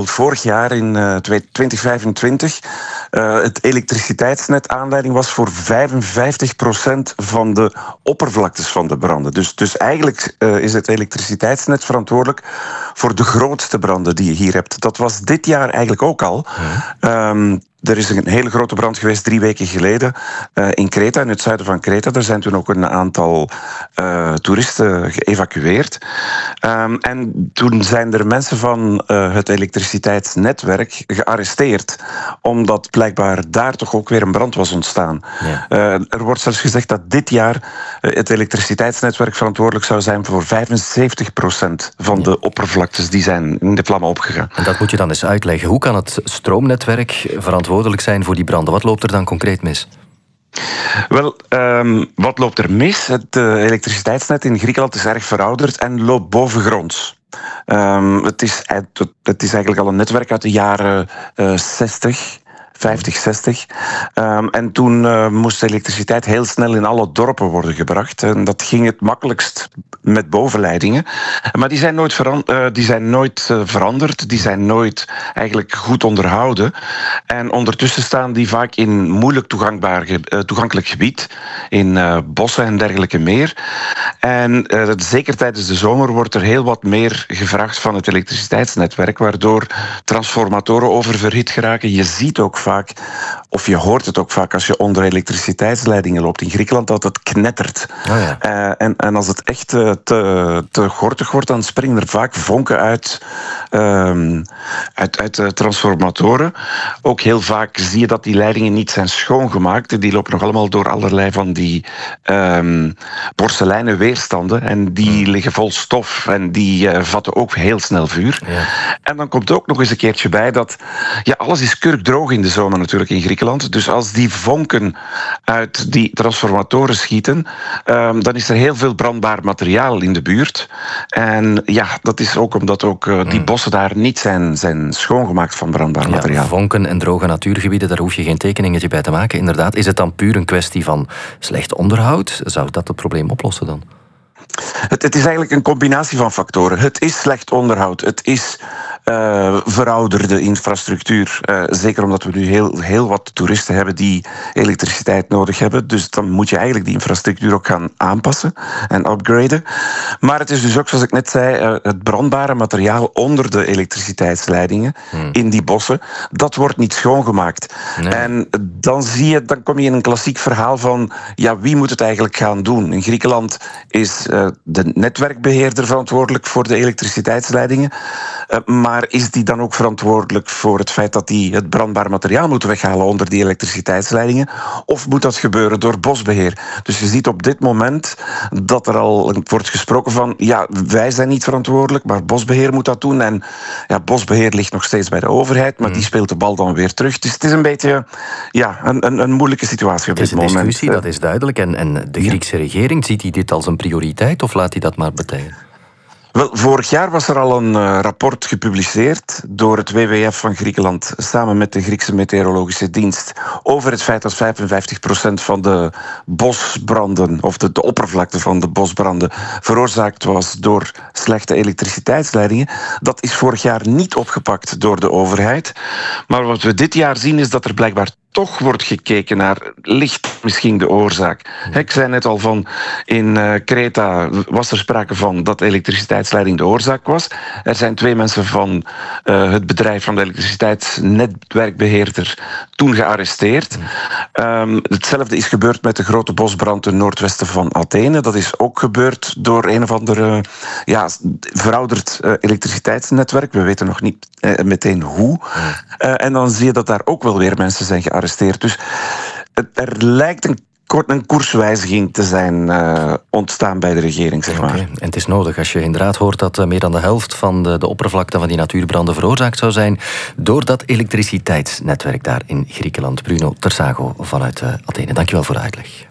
vorig jaar in 2025 het elektriciteitsnet aanleiding was voor 55% van de oppervlaktes van de branden. Dus eigenlijk is het elektriciteitsnet verantwoordelijk voor de grootste branden die je hier hebt. Dat was dit jaar eigenlijk ook al. Er is een hele grote brand geweest 3 weken geleden in Kreta, in het zuiden van Kreta. Er zijn toen ook een aantal toeristen geëvacueerd. En toen zijn er mensen van het elektriciteitsnetwerk gearresteerd, omdat blijkbaar daar toch ook weer een brand was ontstaan. Ja. Er wordt zelfs gezegd dat dit jaar het elektriciteitsnetwerk verantwoordelijk zou zijn voor 75% van de oppervlaktes die zijn in de vlammen opgegaan. En dat moet je dan eens uitleggen. Hoe kan het stroomnetwerk verantwoordelijk zijn voor die branden? Wat loopt er dan concreet mis? Wel, wat loopt er mis? Het elektriciteitsnet in Griekenland is erg verouderd en loopt bovengronds. Het is eigenlijk al een netwerk uit de jaren 50, 60. En toen moest de elektriciteit heel snel in alle dorpen worden gebracht. En dat ging het makkelijkst met bovenleidingen. Maar die zijn nooit veranderd. Die zijn nooit eigenlijk goed onderhouden. En ondertussen staan die vaak in moeilijk toegankelijk gebied. In bossen en dergelijke meer. En zeker tijdens de zomer wordt er heel wat meer gevraagd van het elektriciteitsnetwerk, waardoor transformatoren oververhit geraken. Je ziet ook vaak, of je hoort het ook vaak als je onder elektriciteitsleidingen loopt in Griekenland, dat het knettert. Oh ja. En als het echt te gortig wordt, dan springen er vaak vonken uit transformatoren. Ook heel vaak zie je dat die leidingen niet zijn schoongemaakt. Die lopen nog allemaal door allerlei van die porseleinen weerstanden. En die liggen vol stof en die vatten ook heel snel vuur. Ja. En dan komt ook nog eens een keertje bij dat alles is kurkdroog in de zomer natuurlijk in Griekenland. Dus als die vonken uit die transformatoren schieten, dan is er heel veel brandbaar materiaal in de buurt. En dat is ook omdat ook die bossen daar niet zijn schoongemaakt van brandbaar materiaal. Vonken en droge natuurgebieden, daar hoef je geen tekeningetje bij te maken. Inderdaad, is het dan puur een kwestie van slecht onderhoud? Zou dat het probleem oplossen dan? Het is eigenlijk een combinatie van factoren. Het is slecht onderhoud. Het is verouderde infrastructuur. Zeker omdat we nu heel wat toeristen hebben die elektriciteit nodig hebben. Dus dan moet je eigenlijk die infrastructuur ook gaan aanpassen en upgraden. Maar het is dus ook, zoals ik net zei, het brandbare materiaal onder de elektriciteitsleidingen in die bossen, dat wordt niet schoongemaakt. Nee. En dan kom je in een klassiek verhaal van wie moet het eigenlijk gaan doen? In Griekenland is de netwerkbeheerder verantwoordelijk voor de elektriciteitsleidingen. Maar is die dan ook verantwoordelijk voor het feit dat die het brandbaar materiaal moet weghalen onder die elektriciteitsleidingen? Of moet dat gebeuren door bosbeheer? Dus je ziet op dit moment dat er al wordt gesproken van wij zijn niet verantwoordelijk, maar bosbeheer moet dat doen. En bosbeheer ligt nog steeds bij de overheid, maar die speelt de bal dan weer terug. Dus het is een beetje een moeilijke situatie op dit moment. Het is een discussie, dat is duidelijk. En de Griekse regering, ziet hij dit als een prioriteit of laat hij dat maar betijen? Wel, vorig jaar was er al een rapport gepubliceerd door het WWF van Griekenland samen met de Griekse Meteorologische Dienst over het feit dat 55% van de bosbranden, of de oppervlakte van de bosbranden, veroorzaakt was door slechte elektriciteitsleidingen. Dat is vorig jaar niet opgepakt door de overheid. Maar wat we dit jaar zien is dat er blijkbaar toch wordt gekeken naar, ligt misschien de oorzaak. Ik zei net al van, in Kreta was er sprake van dat elektriciteitsleiding de oorzaak was. Er zijn 2 mensen van het bedrijf van de elektriciteitsnetwerkbeheerder toen gearresteerd. Hetzelfde is gebeurd met de grote bosbrand ten noordwesten van Athene. Dat is ook gebeurd door een of andere verouderd elektriciteitsnetwerk. We weten nog niet meteen hoe. En dan zie je dat daar ook wel weer mensen zijn gearresteerd. Dus er lijkt een koerswijziging te zijn ontstaan bij de regering, zeg maar. Okay. En het is nodig als je inderdaad hoort dat meer dan de helft van de oppervlakte van die natuurbranden veroorzaakt zou zijn door dat elektriciteitsnetwerk daar in Griekenland. Bruno Tersago vanuit Athene. Dankjewel voor de uitleg.